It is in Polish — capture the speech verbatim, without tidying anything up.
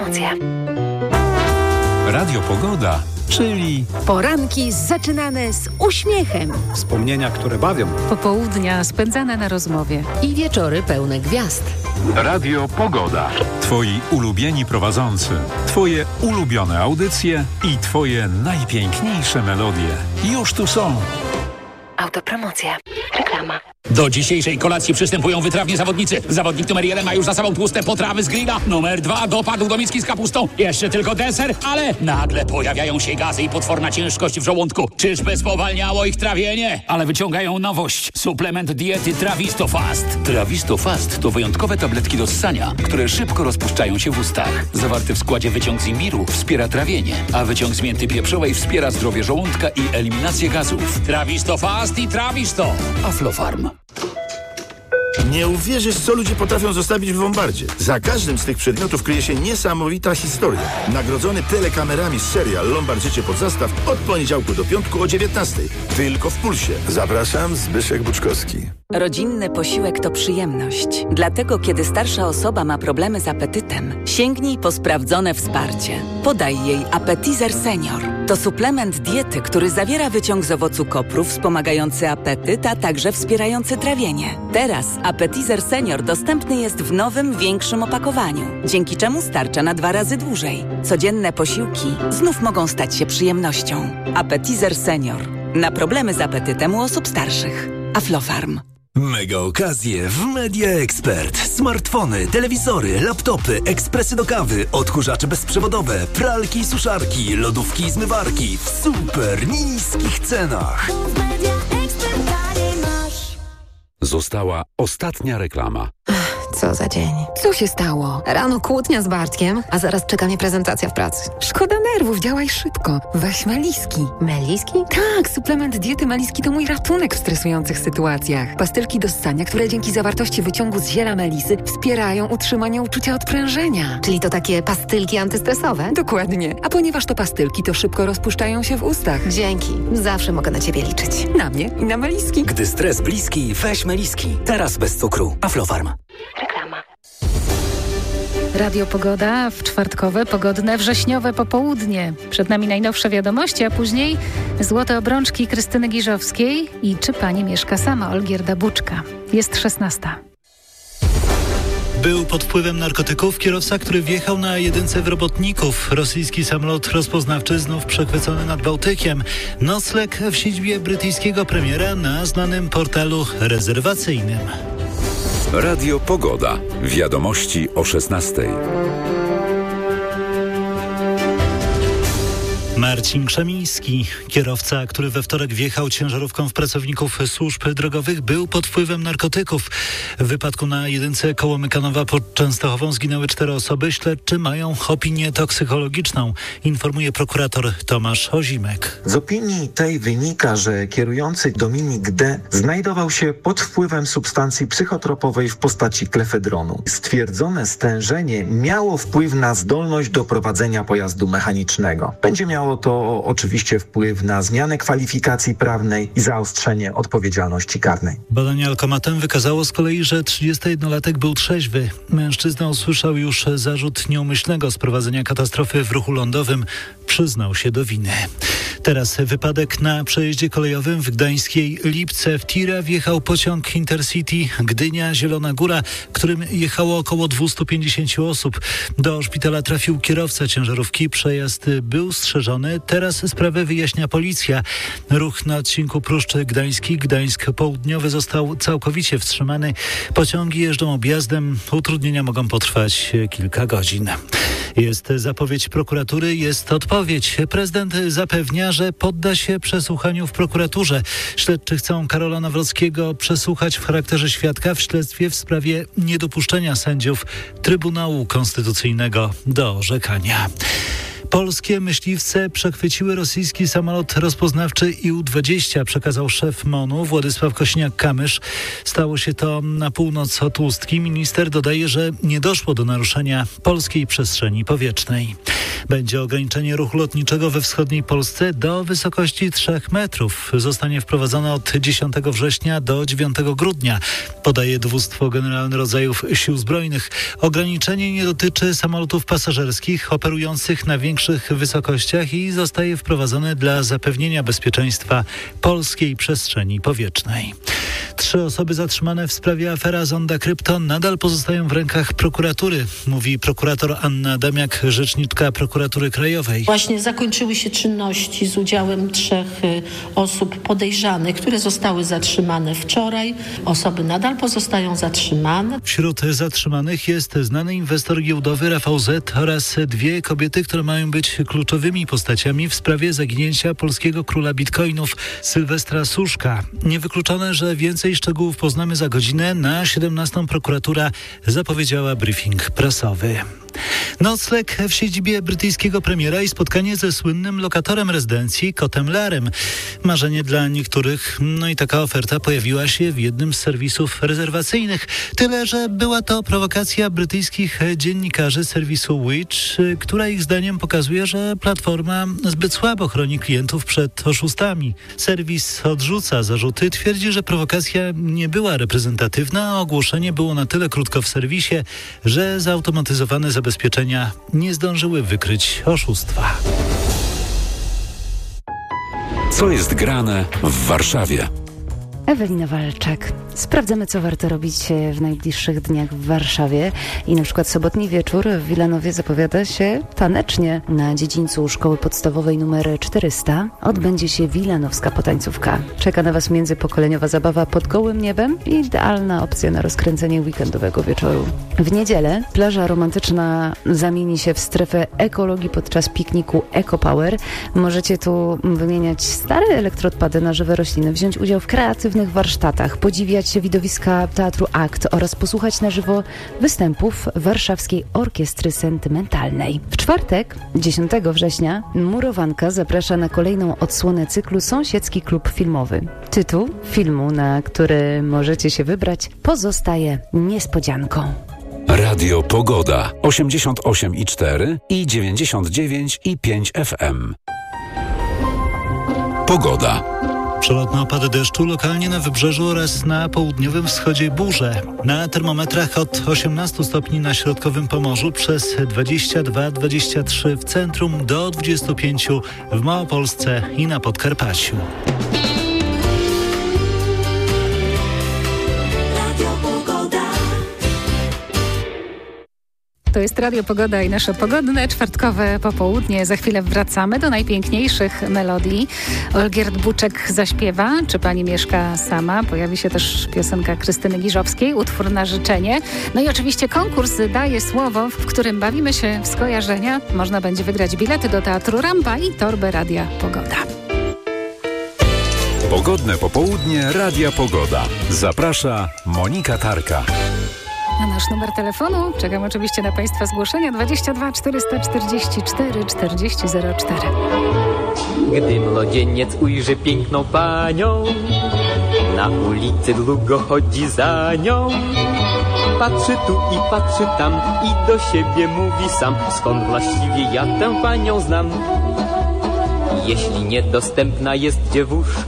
Autopromocja. Radio Pogoda, czyli poranki zaczynane z uśmiechem. Wspomnienia, które bawią. Popołudnia spędzane na rozmowie. I wieczory pełne gwiazd. Radio Pogoda. Twoi ulubieni prowadzący, twoje ulubione audycje i twoje najpiękniejsze melodie. Już tu są. Autopromocja. Reklama. Do dzisiejszej kolacji przystępują wytrawni zawodnicy. Zawodnik numer jeden ma już za sobą tłuste potrawy z grilla. Numer dwa dopadł do miski z kapustą. Jeszcze tylko deser, ale nagle pojawiają się gazy i potworna ciężkość w żołądku. Czyżby spowalniało ich trawienie? Ale wyciągają nowość. Suplement diety Trawisto Fast. Trawisto Fast to wyjątkowe tabletki do ssania, które szybko rozpuszczają się w ustach. Zawarty w składzie wyciąg z imbiru wspiera trawienie, a wyciąg z mięty pieprzowej wspiera zdrowie żołądka i eliminację gazów. Trawisto Fast i Trawisto. Aflofarm. Nie uwierzysz, co ludzie potrafią zostawić w Lombardzie. Za każdym z tych przedmiotów kryje się niesamowita historia. Nagrodzony telekamerami serial Lombard Życie pod zastaw od poniedziałku do piątku o dziewiętnastej. Tylko w Pulsie. Zapraszam, Zbyszek Buczkowski. Rodzinny posiłek to przyjemność. Dlatego, kiedy starsza osoba ma problemy z apetytem, sięgnij po sprawdzone wsparcie. Podaj jej Appetizer Senior. To suplement diety, który zawiera wyciąg z owocu kopru wspomagający apetyt, a także wspierający trawienie. Teraz Appetizer Senior dostępny jest w nowym, większym opakowaniu, dzięki czemu starcza na dwa razy dłużej. Codzienne posiłki znów mogą stać się przyjemnością. Appetizer Senior. Na problemy z apetytem u osób starszych. Aflofarm. Mega okazje w Media Expert. Smartfony, telewizory, laptopy, ekspresy do kawy, odkurzacze bezprzewodowe, pralki i suszarki, lodówki i zmywarki w super niskich cenach. Została ostatnia reklama. Co za dzień. Co się stało? Rano kłótnia z Bartkiem, a zaraz czeka mnie prezentacja w pracy. Szkoda nerwów, działaj szybko. Weź Meliski. Meliski? Tak, suplement diety Meliski to mój ratunek w stresujących sytuacjach. Pastylki do ssania, które dzięki zawartości wyciągu z ziela melisy wspierają utrzymanie uczucia odprężenia. Czyli to takie pastylki antystresowe? Dokładnie. A ponieważ to pastylki, to szybko rozpuszczają się w ustach. Dzięki. Zawsze mogę na ciebie liczyć. Na mnie i na Meliski. Gdy stres bliski, weź Meliski. Teraz bez cukru. Aflofarm. Reklama. Radio Pogoda w czwartkowe, pogodne, wrześniowe popołudnie. Przed nami najnowsze wiadomości, a później złote obrączki Krystyny Giżowskiej i czy pani mieszka sama, Olgierda Buczka. Jest szesnasta. Był pod wpływem narkotyków kierowca, który wjechał na jedynce w Robotników. Rosyjski samolot rozpoznawczy znów przechwycony nad Bałtykiem. Nocleg w siedzibie brytyjskiego premiera na znanym portalu rezerwacyjnym. Radio Pogoda. Wiadomości o szesnastej. Marcin Krzemiński, kierowca, który we wtorek wjechał ciężarówką w pracowników służb drogowych, był pod wpływem narkotyków. W wypadku na jedynce koło Mykanowa pod Częstochową zginęły cztery osoby. Śledczy mają opinię toksykologiczną, informuje prokurator Tomasz Ozimek. Z opinii tej wynika, że kierujący Dominik D. znajdował się pod wpływem substancji psychotropowej w postaci klefedronu. Stwierdzone stężenie miało wpływ na zdolność do prowadzenia pojazdu mechanicznego. Będzie miało to oczywiście wpływ na zmianę kwalifikacji prawnej i zaostrzenie odpowiedzialności karnej. Badanie alkomatem wykazało z kolei, że trzydziestojednolatek był trzeźwy. Mężczyzna usłyszał już zarzut nieumyślnego sprowadzenia katastrofy w ruchu lądowym. Przyznał się do winy. Teraz wypadek na przejeździe kolejowym w gdańskiej Lipce. W tira wjechał pociąg Intercity Gdynia-Zielona Góra, którym jechało około dwieście pięćdziesiąt osób. Do szpitala trafił kierowca ciężarówki. Przejazd był strzeżony. Teraz sprawę wyjaśnia policja. Ruch na odcinku Pruszczy Gdański, Gdańsk Południowy został całkowicie wstrzymany. Pociągi jeżdżą objazdem. Utrudnienia mogą potrwać kilka godzin. Jest zapowiedź prokuratury, jest odpowiedź. Prezydent zapewnia, że podda się przesłuchaniu w prokuraturze. Śledczy chcą Karola Nawrockiego przesłuchać w charakterze świadka w śledztwie w sprawie niedopuszczenia sędziów Trybunału Konstytucyjnego do orzekania. Polskie myśliwce przechwyciły rosyjski samolot rozpoznawczy I U dwadzieścia, przekazał szef MON-u Władysław Kosiniak-Kamysz. Stało się to na północ od Ustki. Minister dodaje, że nie doszło do naruszenia polskiej przestrzeni powietrznej. Będzie ograniczenie ruchu lotniczego we wschodniej Polsce do wysokości trzech metrów. Zostanie wprowadzone od dziesiątego września do dziewiątego grudnia, podaje Dowództwo Generalne Rodzajów Sił Zbrojnych. Ograniczenie nie dotyczy samolotów pasażerskich operujących na większych wysokościach i zostaje wprowadzone dla zapewnienia bezpieczeństwa polskiej przestrzeni powietrznej. Trzy osoby zatrzymane w sprawie afera Zonda Krypto nadal pozostają w rękach prokuratury, mówi prokurator Anna Adamiak, rzeczniczka Prokuratury Krajowej. Właśnie zakończyły się czynności z udziałem trzech osób podejrzanych, które zostały zatrzymane wczoraj. Osoby nadal pozostają zatrzymane. Wśród zatrzymanych jest znany inwestor giełdowy Rafał Z. oraz dwie kobiety, które mają być kluczowymi postaciami w sprawie zaginięcia polskiego króla bitcoinów Sylwestra Suszka. Niewykluczone, że więcej szczegółów poznamy za godzinę. Na siedemnastą prokuratura zapowiedziała briefing prasowy. Nocleg w siedzibie brytyjskiego premiera i spotkanie ze słynnym lokatorem rezydencji Kotem Larem. Marzenie dla niektórych, no i taka oferta pojawiła się w jednym z serwisów rezerwacyjnych. Tyle, że była to prowokacja brytyjskich dziennikarzy serwisu Which, która ich zdaniem pokazuje, że platforma zbyt słabo chroni klientów przed oszustami. Serwis odrzuca zarzuty, twierdzi, że prowokacja nie była reprezentatywna, a ogłoszenie było na tyle krótko w serwisie, że zautomatyzowane zabezpieczenia nie zdążyły wykryć oszustwa. Co jest grane w Warszawie? Ewelina Walczak. Sprawdzamy, co warto robić w najbliższych dniach w Warszawie. I na przykład sobotni wieczór w Wilanowie zapowiada się tanecznie. Na dziedzińcu Szkoły Podstawowej numer czterysta odbędzie się wilanowska potańcówka. Czeka na Was międzypokoleniowa zabawa pod gołym niebem i idealna opcja na rozkręcenie weekendowego wieczoru. W niedzielę plaża romantyczna zamieni się w strefę ekologii podczas pikniku EcoPower. Możecie tu wymieniać stare elektroodpady na żywe rośliny, wziąć udział w kreatywnych warsztatach, podziwiać widowiska Teatru Akt oraz posłuchać na żywo występów Warszawskiej Orkiestry Sentymentalnej. W czwartek, dziesiątego września, Murowanka zaprasza na kolejną odsłonę cyklu Sąsiedzki Klub Filmowy. Tytuł filmu, na który możecie się wybrać, pozostaje niespodzianką. Radio Pogoda osiemdziesiąt osiem i cztery i dziewięćdziesiąt dziewięć i pięć F M. Pogoda. Przelotne opady deszczu, lokalnie na wybrzeżu oraz na południowym wschodzie burze. Na termometrach od osiemnastu stopni na środkowym Pomorzu, przez dwadzieścia dwa dwadzieścia trzy w centrum, do dwudziestu pięciu w Małopolsce i na Podkarpaciu. To jest Radio Pogoda i nasze pogodne, czwartkowe popołudnie. Za chwilę wracamy do najpiękniejszych melodii. Olgierd Buczek zaśpiewa Czy pani mieszka sama? Pojawi się też piosenka Krystyny Giżowskiej, utwór na życzenie. No i oczywiście konkurs Daje Słowo, w którym bawimy się w skojarzenia. Można będzie wygrać bilety do Teatru Rampa i torbę Radia Pogoda. Pogodne popołudnie Radia Pogoda. Zaprasza Monika Tarka. Na nasz numer telefonu czekam oczywiście na Państwa zgłoszenia dwadzieścia dwa czterysta czterdzieści cztery czterdzieści zero cztery. Gdy młodzieniec ujrzy piękną panią, na ulicy długo chodzi za nią. Patrzy tu i patrzy tam i do siebie mówi sam, skąd właściwie ja tę panią znam. Jeśli niedostępna jest dziewuszka,